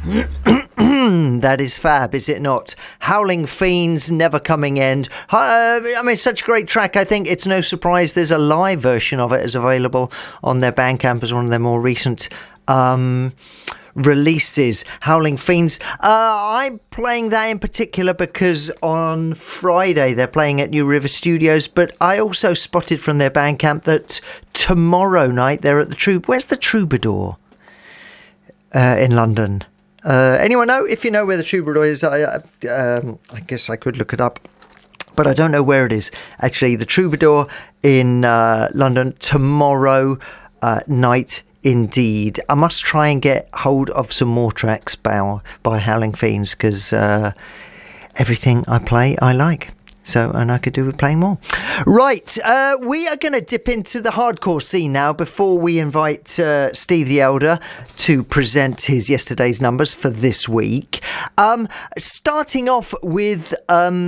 That is fab, is it not? Howling Fiends, Never Coming End. I mean, such a great track. I think it's no surprise there's a live version of it is available on their Bandcamp as one of their more recent releases. Howling Fiends. I'm playing that in particular because on Friday they're playing at New River Studios, but I also spotted from their Bandcamp that tomorrow night they're at the Where's the Troubadour? In London. Anyone know? If you know where the Troubadour is, I guess I could look it up, but I don't know where it is. Actually, the Troubadour in London tomorrow night. Indeed, I must try and get hold of some more tracks by Howling Fiends because everything I play I like. So, and I could do with playing more. Right, we are going to dip into the hardcore scene now before we invite Steve the Elder to present his yesterday's numbers for this week. Starting off with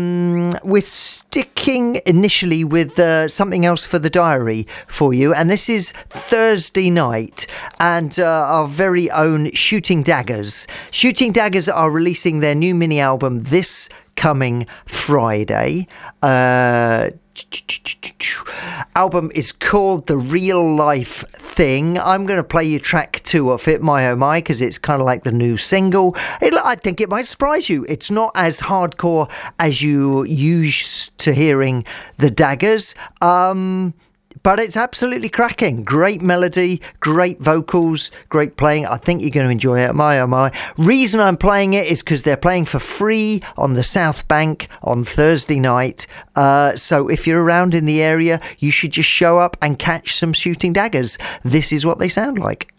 sticking initially with something else for the diary for you, and this is Thursday night, and our very own Shooting Daggers. Shooting Daggers are releasing their new mini album this coming Friday. Album is called The Real Life Thing. I'm going to play you track 2 of it, My Oh My, because it's kind of like the new single. I think it might surprise you. It's not as hardcore as you used to hearing the Daggers. But it's absolutely cracking. Great melody, great vocals, great playing. I think you're going to enjoy it. My oh my. Reason I'm playing it is because they're playing for free on the South Bank on Thursday night. So if you're around in the area, you should just show up and catch some Shooting Daggers. This is what they sound like.